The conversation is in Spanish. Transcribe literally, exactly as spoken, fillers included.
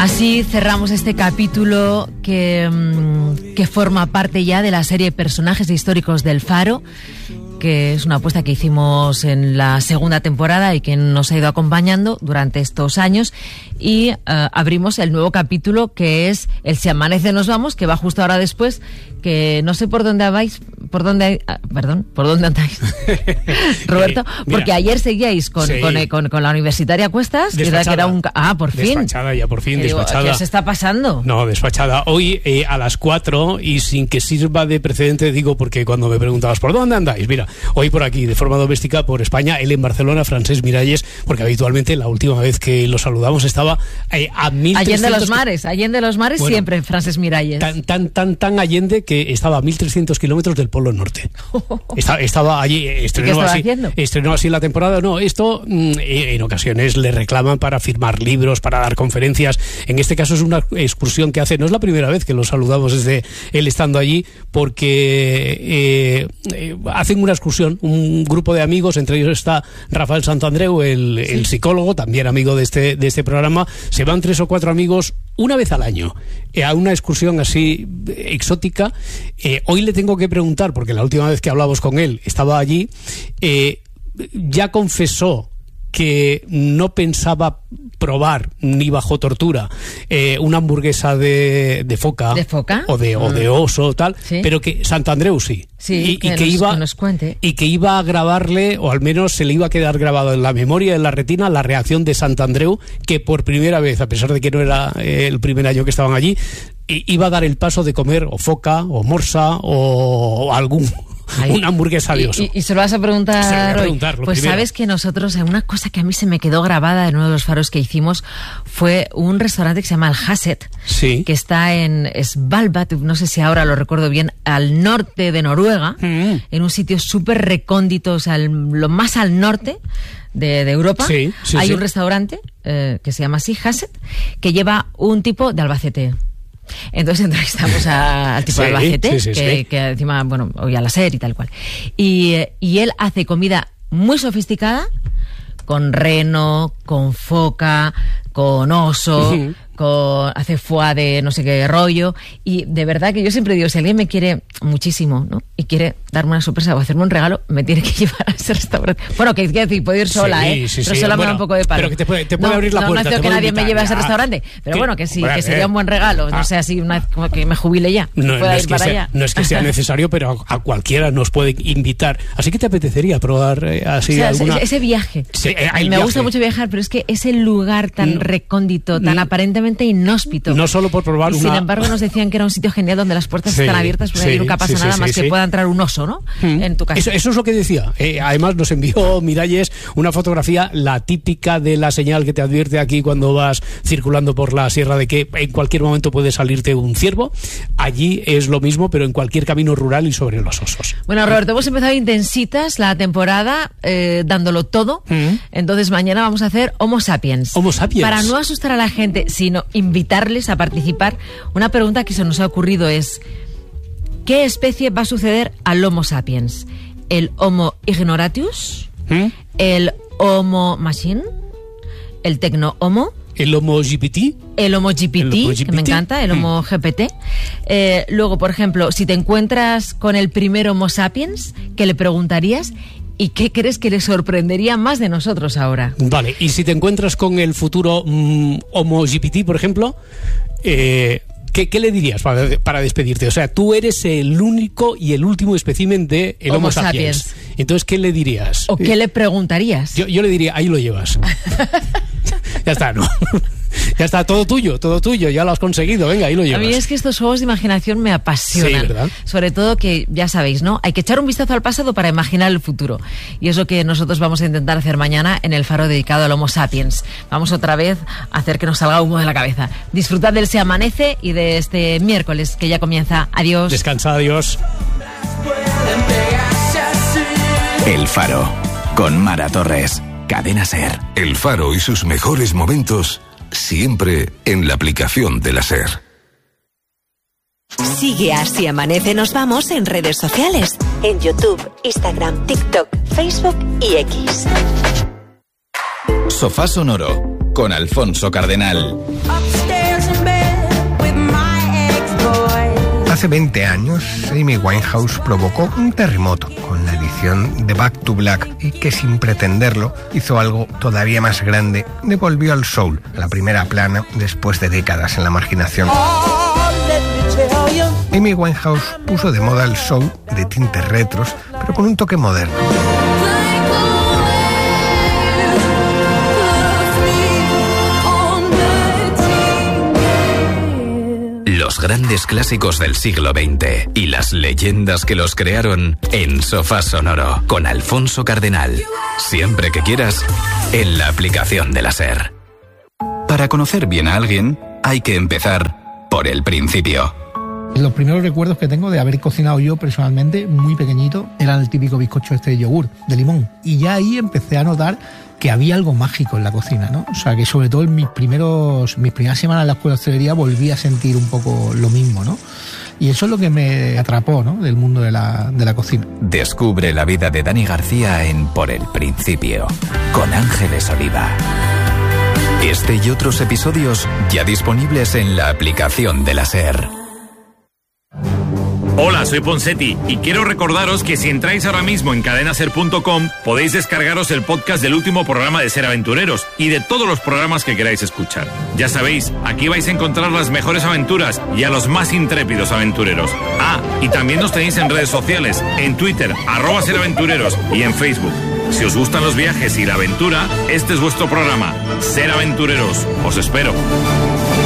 Así cerramos este capítulo que, que forma parte ya de la serie Personajes históricos del Faro, que es una apuesta que hicimos en la segunda temporada y que nos ha ido acompañando durante estos años. Y uh, abrimos el nuevo capítulo, que es el Si amanece nos vamos, que va justo ahora después, que no sé por dónde vais, por dónde, ah, perdón, por dónde andáis, Roberto, eh, porque ayer seguíais con, sí. con, con, con la universitaria Cuestas, que era, que era un... Ah, por fin. Despachada ya, por fin, digo, despachada. ¿qué se está pasando? No, despachada. Hoy eh, a las cuatro, y sin que sirva de precedente, digo, porque cuando me preguntabas, ¿por dónde andáis? Mira, hoy por aquí, de forma doméstica, por España, él en Barcelona, Francesc Miralles, porque habitualmente la última vez que lo saludamos estaba eh, a mil trescientos... Allende los mares, Allende los mares, bueno, siempre, Francesc Miralles. Tan, tan, tan, tan Allende que estaba a mil trescientos kilómetros del Polo Norte. Estaba, estaba allí, estrenó, ¿Qué estaba así, haciendo? estrenó así la temporada. No, esto en ocasiones le reclaman para firmar libros, para dar conferencias. En este caso es una excursión que hace, no es la primera vez que lo saludamos desde él estando allí, porque eh, eh, hacen una excursión, un grupo de amigos, entre ellos está Rafael Santandreu, el, sí. el psicólogo, también amigo de este, de este programa. Se van tres o cuatro amigos una vez al año eh, a una excursión así exótica. Eh, hoy le tengo que preguntar, porque la última vez que hablamos con él estaba allí, eh, ya confesó que no pensaba probar, ni bajo tortura, eh, una hamburguesa de, de foca, ¿De foca? o de, o de oso, tal, ¿Sí? pero que Santandreu sí. Sí, y, que, y que nos, iba que nos cuente. Y que iba a grabarle, o al menos se le iba a quedar grabado en la memoria, en la retina, la reacción de Santandreu, que por primera vez, a pesar de que no era eh, el primer año que estaban allí, iba a dar el paso de comer o foca, o morsa, o, o algún... Ay, una hamburguesa de oso. Y, y, y se lo vas a preguntar, se lo voy a hoy. preguntar lo Pues primero. Sabes que nosotros, una cosa que a mí se me quedó grabada en uno de los faros que hicimos, fue un restaurante que se llama el Hasset, sí. que está en Svalbard, no sé si ahora lo recuerdo bien, al norte de Noruega, mm. en un sitio súper recóndito, o sea, el, lo más al norte de, de Europa. Sí, sí, hay sí. un restaurante eh, que se llama así, Hasset, que lleva un tipo de Albacete. Entonces entrevistamos a, al tipo sí, de Albacete, sí, sí, que, sí. que encima, bueno, oía la serie y tal cual. Y, y él hace comida muy sofisticada, con reno, con foca, con oso, uh-huh. con, hace foie de no sé qué rollo. Y de verdad que yo siempre digo, si alguien me quiere muchísimo, ¿no?, y quiere darme una sorpresa o hacerme un regalo, me tiene que llevar a ese restaurante. Bueno, que quiero decir, puedo ir sola, sí, ¿eh? Sí, pero sí. sola bueno, me da un poco de palo. Pero que te puede, te puede no, abrir la no, puerta. No, no que nadie me lleve a ese restaurante. Pero ¿Qué? bueno, que sí, bueno, que sería eh. un buen regalo. No ah. sé, así una, como que me jubile ya. No, no, ir es que para sea, allá. no es que sea necesario, pero a, a cualquiera nos puede invitar. Así que te apetecería probar eh, así o sea, alguna... ese, ese viaje. Sí, eh, me viaje. gusta mucho viajar, pero es que ese lugar tan no, recóndito, tan no, aparentemente inhóspito. No solo por probar y una... Sin embargo, nos decían que era un sitio genial donde las puertas sí, están abiertas, porque sí, ahí nunca pasa sí, nada sí, más sí, que sí. pueda entrar un oso, ¿no? Mm. En tu casa. Eso, eso es lo que decía. Eh, además, nos envió Miralles una fotografía, la típica de la señal que te advierte aquí cuando vas circulando por la sierra de que en cualquier momento puede salirte un ciervo. Allí es lo mismo, pero en cualquier camino rural y sobre los osos. Bueno, Roberto, hemos empezado intensitas la temporada, eh, dándolo todo. Mm. Entonces, mañana vamos a hacer Homo Sapiens. Homo Sapiens. Para no asustar a la gente, sino invitarles a participar. Una pregunta que se nos ha ocurrido es: ¿qué especie va a suceder al Homo Sapiens? ¿El Homo Ignoratius? ¿Mm? ¿El Homo Machine? ¿El Tecno Homo? ¿El Homo G P T? El Homo G P T, el Homo G P T, que me encanta, el Homo mm. G P T. Eh, luego, por ejemplo, si te encuentras con el primer Homo Sapiens, ¿qué le preguntarías? ¿Y qué crees que le sorprendería más de nosotros ahora? Vale, y si te encuentras con el futuro mm, Homo G P T, por ejemplo, eh, ¿qué, ¿qué le dirías para, para despedirte? O sea, tú eres el único y el último espécimen de el Homo, Homo sapiens. sapiens. Entonces, ¿qué le dirías? ¿O qué le preguntarías? Yo, yo le diría, ahí lo llevas. Ya está, ¿no? Ya está, todo tuyo, todo tuyo, ya lo has conseguido, venga, ahí lo llevas. A mí es que estos juegos de imaginación me apasionan. Sí, ¿verdad? Sobre todo que, ya sabéis, ¿no? Hay que echar un vistazo al pasado para imaginar el futuro. Y es lo que nosotros vamos a intentar hacer mañana en el faro dedicado al Homo Sapiens. Vamos otra vez a hacer que nos salga humo de la cabeza. Disfrutad del Se Amanece y de este miércoles que ya comienza. Adiós. Descansa, adiós. El Faro, con Mara Torres. Cadena SER. El Faro y sus mejores momentos siempre en la aplicación de la SER. Sigue a Si Amanece Nos Vamos en redes sociales, en YouTube, Instagram, TikTok, Facebook y X. Sofá Sonoro con Alfonso Cardenal. Upstairs. Hace veinte años, Amy Winehouse provocó un terremoto con la edición de Back to Black y que sin pretenderlo hizo algo todavía más grande, devolvió al soul a la primera plana después de décadas en la marginación. Amy Winehouse puso de moda el soul de tintes retros, pero con un toque moderno. Los grandes clásicos del siglo veinte y las leyendas que los crearon en Sofá Sonoro con Alfonso Cardenal. Siempre que quieras, en la aplicación de la SER. Para conocer bien a alguien, hay que empezar por el principio. Los primeros recuerdos que tengo de haber cocinado yo personalmente, muy pequeñito, eran el típico bizcocho este de yogur, de limón. Y ya ahí empecé a notar que había algo mágico en la cocina, ¿no? O sea, que sobre todo en mis primeros, mis primeras semanas en la escuela de hostelería volví a sentir un poco lo mismo, ¿no? Y eso es lo que me atrapó, ¿no?, del mundo de la, de la cocina. Descubre la vida de Dani García en Por el Principio, con Ángeles Oliva. Este y otros episodios ya disponibles en la aplicación de la SER. Hola, soy Ponsetti y quiero recordaros que si entráis ahora mismo en cadena ser punto com podéis descargaros el podcast del último programa de Ser Aventureros y de todos los programas que queráis escuchar. Ya sabéis, aquí vais a encontrar las mejores aventuras y a los más intrépidos aventureros. Ah, y también nos tenéis en redes sociales, en Twitter, arroba Ser Aventureros, y en Facebook. Si os gustan los viajes y la aventura, este es vuestro programa, Ser Aventureros. Os espero.